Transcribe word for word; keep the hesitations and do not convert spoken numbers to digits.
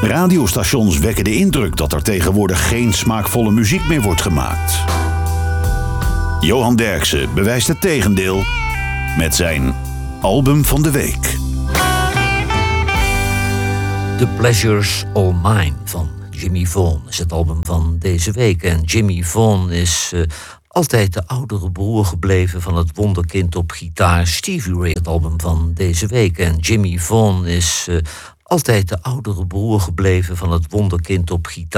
Radiostations wekken de indruk dat er tegenwoordig geen smaakvolle muziek meer wordt gemaakt. Johan Derksen bewijst het tegendeel met zijn album van de week. The Pleasure's All Mine van Jimmy Vaughan is het album van deze week. En Jimmy Vaughan is uh, altijd de oudere broer gebleven van het wonderkind op gitaar Stevie Ray, het album van deze week. En Jimmy Vaughan is uh, altijd de oudere broer gebleven van het wonderkind op gitaar